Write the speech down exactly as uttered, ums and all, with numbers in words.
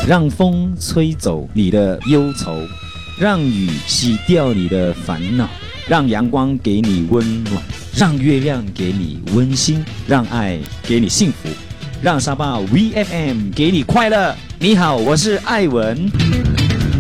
让风吹走你的忧愁，让雨洗掉你的烦恼，让阳光给你温暖，让月亮给你温馨，让爱给你幸福，让沙巴 V F M 给你快乐。你好，我是艾文。